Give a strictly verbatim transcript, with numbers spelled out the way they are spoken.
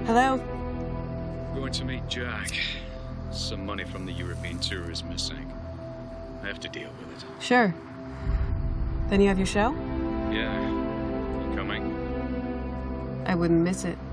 Hello? Going to meet Jack. Some money from the European tour is missing. I have to deal with it. Sure. Then you have your show? Yeah. You coming? I wouldn't miss it.